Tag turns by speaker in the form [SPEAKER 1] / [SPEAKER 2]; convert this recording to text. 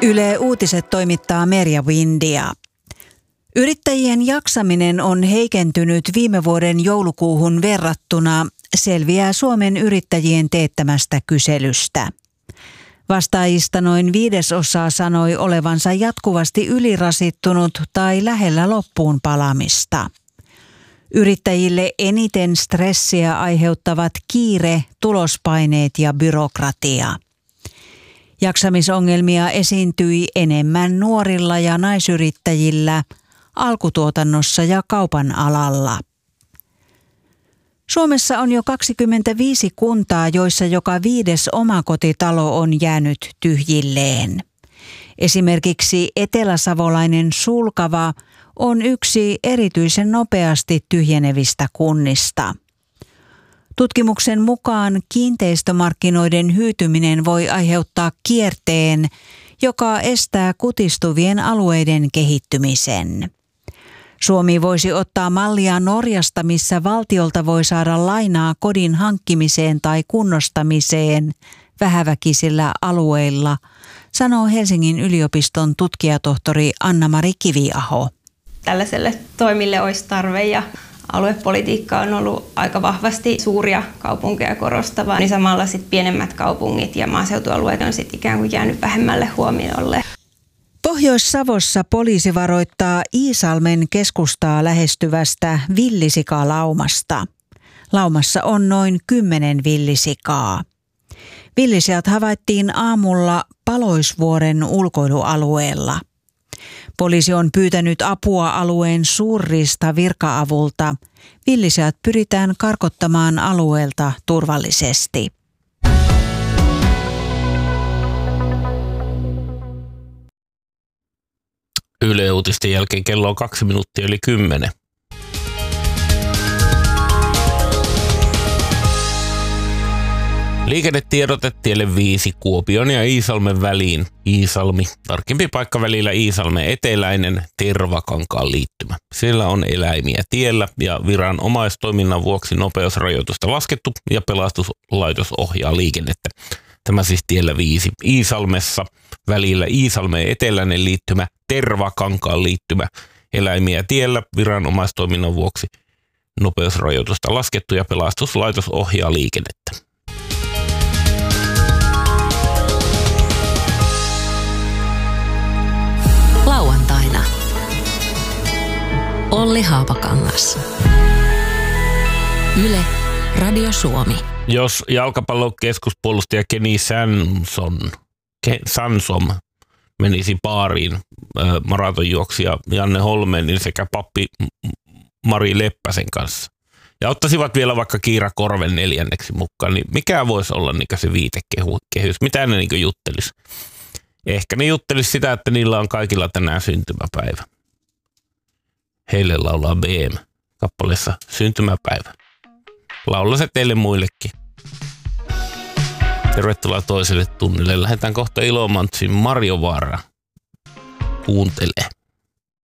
[SPEAKER 1] Yle Uutiset toimittaa Merja Windia. Yrittäjien jaksaminen on heikentynyt viime vuoden joulukuuhun verrattuna, selviää Suomen yrittäjien teettämästä kyselystä. Vastaajista noin 1/5 sanoi olevansa jatkuvasti ylirasittunut tai lähellä loppuun palamista. Yrittäjille eniten stressiä aiheuttavat kiire, tulospaineet ja byrokratia. Jaksamisongelmia esiintyi enemmän nuorilla ja naisyrittäjillä, alkutuotannossa ja kaupan alalla. Suomessa on jo 25 kuntaa, joissa joka 5. omakotitalo on jäänyt tyhjilleen. Esimerkiksi eteläsavolainen Sulkava on yksi erityisen nopeasti tyhjenevistä kunnista. Tutkimuksen mukaan kiinteistömarkkinoiden hyytyminen voi aiheuttaa kierteen, joka estää kutistuvien alueiden kehittymisen. Suomi voisi ottaa mallia Norjasta, missä valtiolta voi saada lainaa kodin hankkimiseen tai kunnostamiseen vähäväkisillä alueilla, sanoo Helsingin yliopiston tutkijatohtori Anna-Mari Kiviaho.
[SPEAKER 2] Tällaiselle toimille olisi tarve ja aluepolitiikka on ollut aika vahvasti suuria kaupunkeja korostavaa, niin samalla sitten pienemmät kaupungit ja maaseutualueet on sitten ikään kuin jäänyt vähemmälle huomiolle.
[SPEAKER 1] Pohjois-Savossa poliisi varoittaa Iisalmen keskustaa lähestyvästä villisikalaumasta. Laumassa on noin 10 villisikaa. Villisiat havaittiin aamulla Paloisvuoren ulkoilualueella. Poliisi on pyytänyt apua alueen suurriistavirka-avulta. Villisiat pyritään karkottamaan alueelta turvallisesti.
[SPEAKER 3] Yle Uutisten jälkeen kello on 2 minuuttia yli 10. Liikennetiedote tielle 5 Kuopion ja Iisalmen väliin. Iisalmi, tarkempi paikka välillä Iisalmen eteläinen Tervakankaan liittymä. Siellä on eläimiä tiellä ja viranomaistoiminnan vuoksi nopeusrajoitusta laskettu ja pelastuslaitos ohjaa liikennettä. Tämä siis tiellä 5 Iisalmessa välillä Iisalmen eteläinen liittymä Tervakankaan liittymä. Eläimiä tiellä viranomaistoiminnan vuoksi nopeusrajoitusta laskettu ja pelastuslaitos ohjaa liikennettä.
[SPEAKER 4] Lauantaina Olli Haapakangas. Yle Radio Suomi.
[SPEAKER 3] Jos jalkapallokeskuspuolustaja Kenny Sansom menisi baariin maratonjuoksija Janne Holmenin sekä pappi Mari Leppäsen kanssa ja ottaisivat vielä vaikka Kiira Korven 4. mukaan, niin mikä voisi olla niin se viitekehys? Mitä ne niin juttelisi? Ehkä ne juttelisi sitä, että niillä on kaikilla tänään syntymäpäivä. Heille laulaa BM kappaleessa Syntymäpäivä. Laulaa se teille muillekin. Tervetuloa toiselle tunnille. Lähdetään kohta Ilomantsin Marjovaara kuuntelee.